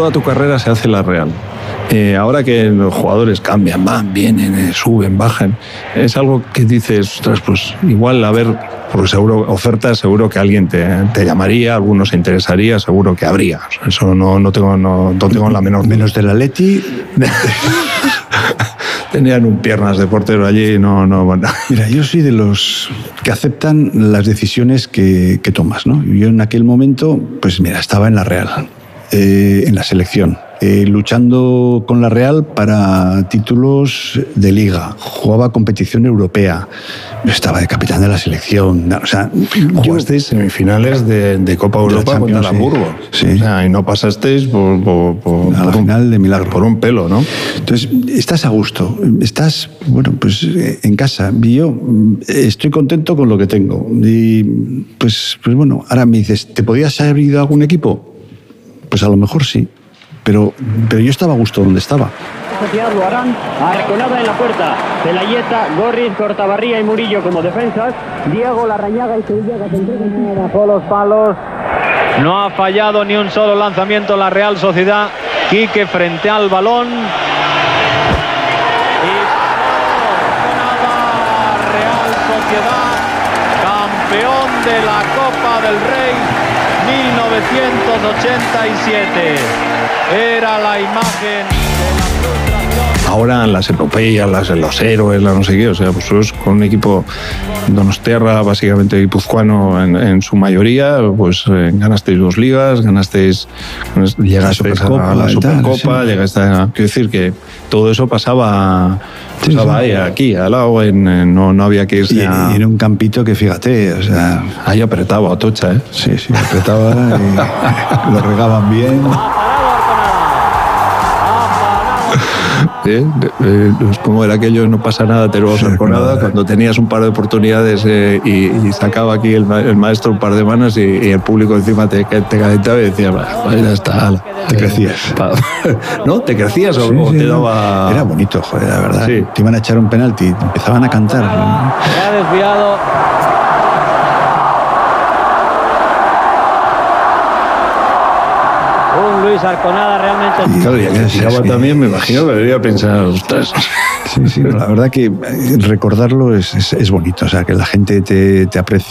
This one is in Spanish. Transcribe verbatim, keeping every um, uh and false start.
toda tu carrera se hace en la Real. Eh, ahora que los jugadores cambian, van, vienen, eh, suben, bajan, es algo que dices, ostras, pues igual, a ver, porque seguro, ofertas, seguro que alguien te, te llamaría, algunos se interesaría, seguro que habría. O sea, eso no, no, tengo, no, no tengo la menor... Menos del Atleti... Tenían un piernas de portero allí, no, no, bueno. Mira, yo soy de los que aceptan las decisiones que, que tomas, ¿no? Yo en aquel momento, pues mira, estaba en la Real, eh, en la selección, eh, luchando con la Real para títulos de liga, jugaba competición europea, estaba de capitán de la selección, o sea... Jugasteis semifinales de, de Copa Europa contra el Hamburgo, sí. O sea, y no pasasteis por, por, por, a la por final un, de milagro. Por un pelo, ¿no? Entonces, estás a gusto, estás, bueno, pues en casa, y yo estoy contento con lo que tengo, y pues, pues bueno, ahora me dices, ¿te podías haber ido a algún equipo? Pues a lo mejor sí, pero, pero yo estaba a gusto donde estaba. Asociado Arán, Arconada en la puerta, Pelayeta, Gorris, Cortabarría y Murillo como defensas, Diego Larrañaga y Sevilla que se entregan bajo los palos. No ha fallado ni un solo lanzamiento la Real Sociedad. Quique frente al balón. Y sonaba Real Sociedad, campeón de la Copa del Rey mil novecientos ochenta y siete. Era la imagen de la frustración. Ahora las epopeyas, las, los héroes, la no sé qué, o sea, pues vosotros con un equipo donostiarra, básicamente guipuzcoano en, en su mayoría, pues eh, ganasteis dos ligas, ganasteis, llegasteis Supercopa, a la Supercopa, tal, sí. llegasteis a... Quiero decir que todo eso pasaba, pasaba sí, sí. ahí, aquí, al lado, en, en, no, no había que irse Y, a... y en un campito que, fíjate, o sea... Ahí apretaba, Atocha, ¿eh? Sí, sí, apretaba y lo regaban bien. ¿Eh? Eh, como era aquello, no pasa nada, te lo vas a por nada, cuando tenías un par de oportunidades eh, y, y sacaba aquí el, el maestro un par de manos y, y el público encima te, te calentaba y decía, ya está, ala. Te crecías. ¿No? ¿Te crecías o, Sí, o sí, te no. daba...? Era bonito, joder, la verdad. Sí. Te iban a echar un penalti, empezaban a cantar. Se ha desviado. Un Luis Arconada realmente... Y, Claro, y el que sí, tiraba sí. también, me imagino que debería pensar, ostras... Sí, sí, la verdad que recordarlo es, es, es bonito, o sea, que la gente te, te aprecie.